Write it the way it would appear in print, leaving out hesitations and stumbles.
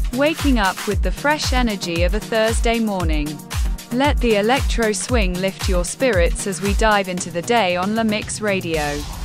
waking up with the fresh energy of a Thursday morning. Let the electro swing lift your spirits as we dive into the day on La Mix Radio.